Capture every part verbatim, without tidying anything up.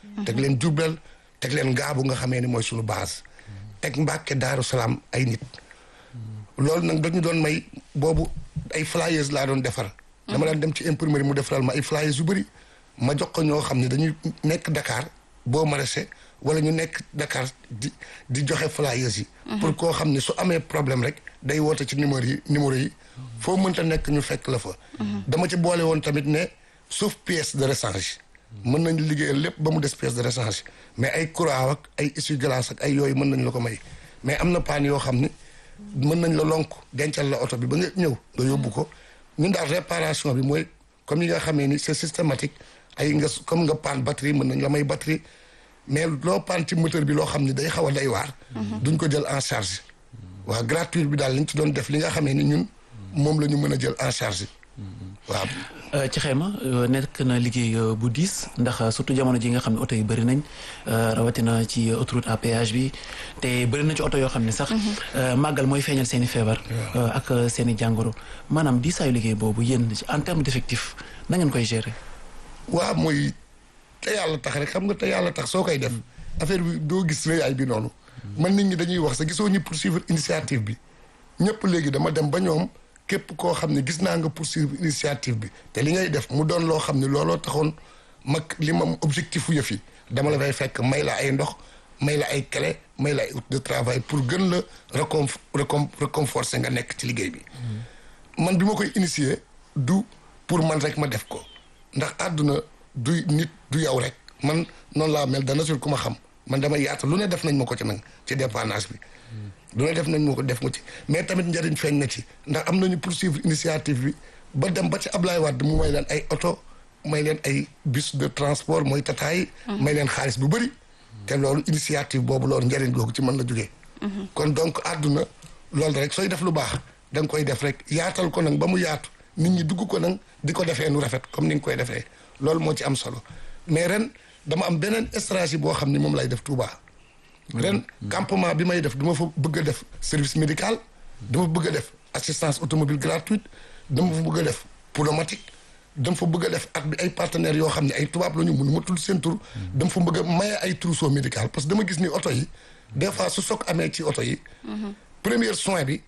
teg leen Diourbel teg leen Ngaabu nga xamee ni mooy suñu base teg Mbàkke Daaru Salaam ay nit loolu nag dañu doon may boobu ay flyers laa doon defar dama daan dem ci imprimerie mu defaral ma ay flyers yu bëri ma jox ko ñoo xam ne dañuy nekk Dakar boo maraîcher wala ñu nekk Dakar di di joxe flyers yi pour koo xam ne su amee problème rek day woote ci numéro yi numéro yi foo mënta nekk ñu fekk la fa dama ci boole woon tamit ne sauf pièce de rechange mën nañ liggéeyal lépp ba mu des pièce de rechange mais ay courant ak ay essuie-glace ak ay yooyu mën nañ la ko may mais am na paan yoo xam ni mën nañ la lonk dencal la oto bi ba nga ñëw nga yóbbu ko ñun daal réparation bi mooy comme yi nga xamee ni c'est systématique ay nga comme nga paan batterie mën nañ la may batterie mais loo paan ci moteur bi loo xam ne day xaw a day waar duñ ko jël en charge waaw gratuit bi daal liñ ci doon def li nga xamee ni ñun moom la ñu mën a jël en charge waaw ci xayma nekk na liggéey bu diis ndax surtout jamono ji nga xam ne oto yi bëri nañ rawatina ci autoroute à péage bi te bëri na ci oto yoo xam ne sax màggal mooy feeñal seen i feebar ak seen i jàngoro maanaam diisaayu liggéey boobu yéen en terme d'effectif na ngeen koy gérer waaw mooy te yàlla tax rek xam nga te yàlla tax soo koy def affaire bi doo gis rëyaay bi noonu man nit ñi dañuy wax sa gisoo ñu poursuivre initiative bi ñëpp léegi dama dem ba ñoom képp koo xam ne gis naa nga poursuivre initiative bi te li ngay def mu doon loo xam ne looloo taxoon mag li ma objectif u yëf yi dama la fay fekk may la ay ndox may la ay clé may la ay outil de travail pour gën la recon recon réconforter nga nekk ci liggéey bi man bi ma koy initier du pour man rek ma def ko ndax àdduna du nit du yow rek man noonu laa mel dana sur ku ma xam man dama yaatu lu ne def nañ ma ko ci nag ci dépannage bi lu ne def nañ ma ko def ma ci mais tamit njëriñ feeñ na ci ndax am nañu poursuivre initiative bi ba dem ba ci Ablaye Wade mu may leen ay oto may leen ay bus de transport mooy tata yi may leen xaalis bu bëri te loolu initiative boobu loolu njëriñ googu ci mën la jógee kon donc àdduna loolu rek sooy def lu baax da nga koy def rek yaatal ko nag ba mu yaatu nit ñi dugg ko nag di ko defee nu rafet comme ni nga koy defee loolu moo ci am solo mais ren dama am beneen stratégie boo xam ni moom lay def Touba ren campement bi may def dama fa bëgg a def service médical dama fa bëgg a def assistance automobile gratuite dama fa bëgg a def pneumatique dama fa bëgg a def ak bi ay partenaires yoo xam ne ay tubaab la ñu mun ma tudd seen tur dama fa bëgg a maye ay trousseau médical parce que dama gis ni oto yi des fois su soog amee ci oto yi premier soin bi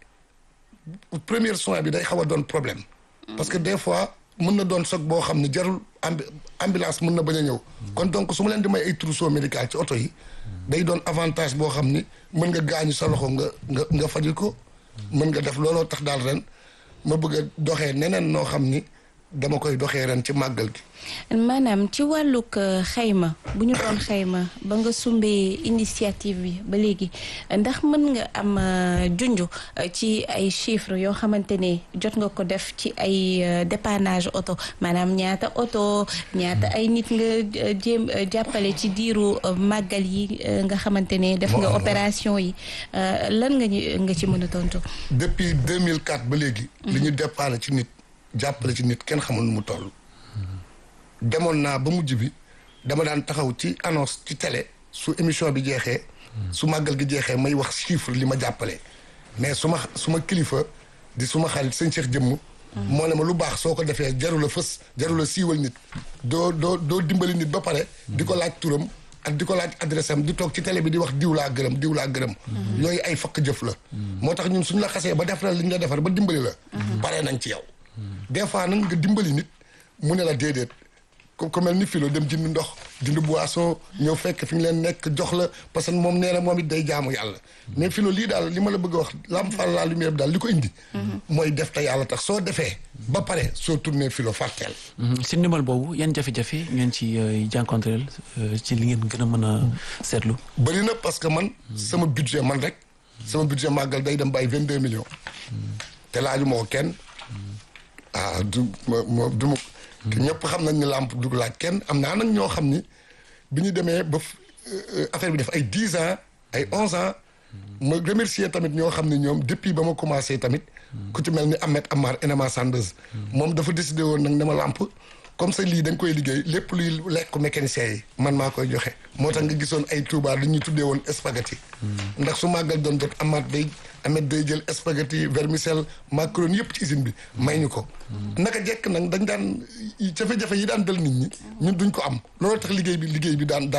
premier soin bi day xaw a doon problème parce que des fois mën na doon soog boo xam ne jarul ambulance mën na bañ a ñëw kon donc su ma leen di may ay trousseau médical ci oto yi day doon avantage boo xam ni mën nga gaañu sa loxo nga nga nga fajul ko mën nga def looloo tax daal ren ma bëgg a doxee neneen noo xam ni dama koy doxee ren ci màggal gi maanaam ci wàllug xayma bu ñu doon xayma ba nga sumbee initiative bi ba léegi ndax mën nga am junj ci ay chiffres yoo xamante ne jot nga ko def ci ay dépannage oto maanaam ñaata oto ñaata ay nit nga jéem jàppale ci diiru màggal yi nga xamante ne def nga opération yi lan nga ñu nga ci mën a tontu. depuis deux mille quatre ba léegi. li ñu dépanné ci nit jàppale ci nit kenn xamul nu mu toll. demoon naa ba mujj bi dama daan taxaw ci annonce ci télé su émission bi jeexee su màggal gi jeexee may wax chiffre li ma jàppale mais su ma su ma kilifa di su ma xarit sëñ Cheikh jëmm moo ne ma lu baax soo ko defee jarul a fës jarul a siiwal nit doo doo doo dimbali nit ba pare di ko laaj turam ak di ko laaj adresse am di toog ci télé bi di wax diw laa gërëm diw laa gërëm yooyu ay fakk jëf la moo tax ñun suñu la xasee ba def la li ñu la defar ba dimbali la pare nañ ci yow des fois nag nga dimbali nit mu ne la déedéet ku mel ni filo dem jënd ndox jënd boisson ñëw fekk fi ñu leen nekk jox la parce que moom nee na moom it day jaamu yàlla mais filo lii daal li ma la bëgg a wax Lamp Fall la lumière bi daal li ko indi mooy def te yàlla tax soo defee ba pare soo tourné filo fàtteel si ndimbal boobu yan jafe-jafe ngeen ci jànkonteel ci li ngeen gën a mën a seetlu bëri na parce que man sama budget man rek sama budget màggal day dem ba ay vingt deux millions te laaju ma ko kenn ah du ma du ma te ñëpp xam nañ ne làmp du laaj kenn am naa nag ñoo xam ni bi ñu demee ba affaire bi def ay dix ans ay onze ans ma remercier tamit ñoo xam ne ñoom depuis ba ma commencé tamit ku ci mel ni Ahmed Amar Enema Sandeuse moom dafa décidé woon nag ne ma làmp comme ça lii da nga koy liggéey lépp luy lekk mécanicien yi man maa koy joxe moo tax nga gisoon ay Touba li ñuy tuddee woon spaghetti ndax su màggal doon jot Amath day Amath day jël spaghetti vermicelle macaroni yëpp ci usine bi may ñu ko naka jekk nag dañ daan jafe-jafe yi daan dal nit ñi ñun duñ ko am loolu tax liggéey bi liggéey bi daan